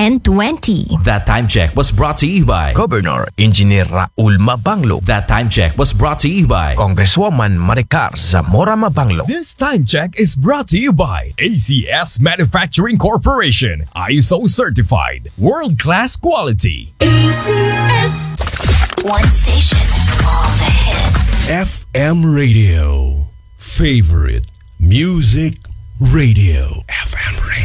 10:20. That time check was brought to you by Governor Engineer Raul Mabanglo, That time check was brought to you by Congresswoman Maricar Zamora Mabanglo. This time check is brought to you by ACS Manufacturing Corporation, ISO certified, world-class quality. ACS. One station, all the hits. FM Radio. Favorite Music Radio. FM Radio.